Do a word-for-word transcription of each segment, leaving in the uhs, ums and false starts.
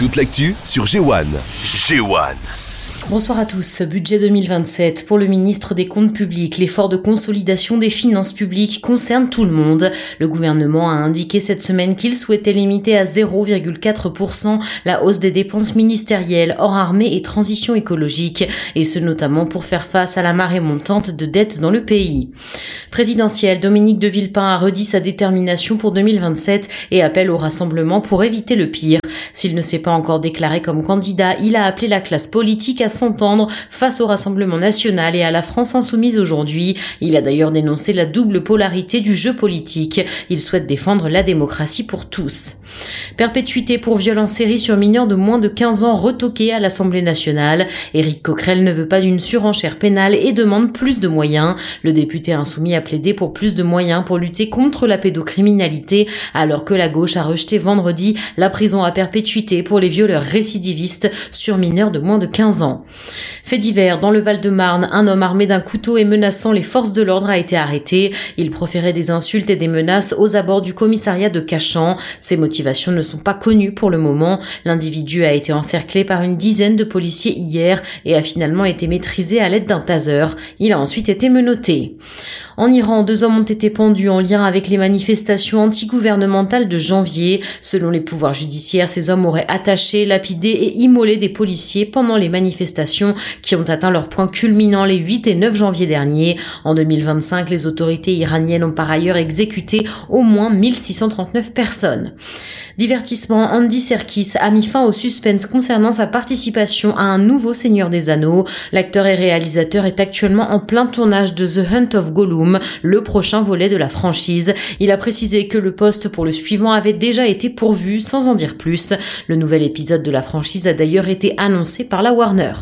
Toute l'actu sur G un. G un. Bonsoir à tous. Budget deux mille vingt-sept. Pour le ministre des Comptes publics, l'effort de consolidation des finances publiques concerne tout le monde. Le gouvernement a indiqué cette semaine qu'il souhaitait limiter à zéro virgule quatre pour cent la hausse des dépenses ministérielles hors armée et transition écologique, et ce notamment pour faire face à la marée montante de dettes dans le pays. Présidentiel, Dominique de Villepin a redit sa détermination pour deux mille vingt-sept et appelle au rassemblement pour éviter le pire. S'il ne s'est pas encore déclaré comme candidat, il a appelé la classe politique à s'entendre face au Rassemblement national et à la France insoumise aujourd'hui. Il a d'ailleurs dénoncé la double polarité du jeu politique. Il souhaite défendre la démocratie pour tous. Perpétuité pour viol en série sur mineurs de moins de quinze ans retoqué à l'Assemblée nationale. Éric Coquerel ne veut pas d'une surenchère pénale et demande plus de moyens. Le député insoumis a plaidé pour plus de moyens pour lutter contre la pédocriminalité, alors que la gauche a rejeté vendredi la prison à perpétuité pour les violeurs récidivistes sur mineurs de moins de quinze ans. Fait divers, dans le Val-de-Marne, un homme armé d'un couteau et menaçant les forces de l'ordre a été arrêté. Il proférait des insultes et des menaces aux abords du commissariat de Cachan. Ses motivations ne sont pas connues pour le moment. L'individu a été encerclé par une dizaine de policiers hier et a finalement été maîtrisé à l'aide d'un taser. Il a ensuite été menotté. En Iran, deux hommes ont été pendus en lien avec les manifestations antigouvernementales de janvier. Selon les pouvoirs judiciaires, ces hommes auraient attaché, lapidé et immolé des policiers pendant les manifestations qui ont atteint leur point culminant les huit et neuf janvier dernier. En deux mille vingt-cinq, les autorités iraniennes ont par ailleurs exécuté au moins mille six cent trente-neuf personnes. Divertissement, Andy Serkis a mis fin au suspense concernant sa participation à un nouveau Seigneur des Anneaux. L'acteur et réalisateur est actuellement en plein tournage de The Hunt of Gollum, le prochain volet de la franchise. Il a précisé que le poste pour le suivant avait déjà été pourvu, sans en dire plus. Le nouvel épisode de la franchise a d'ailleurs été annoncé par la Warner.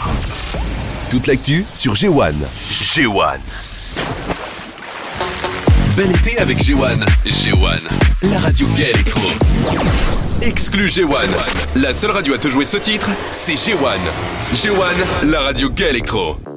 Toute l'actu sur G un. G un. Bel été avec G un. G un, la radio gay électro. Exclu G un. La seule radio à te jouer ce titre, c'est G un. G un, la radio gay électro.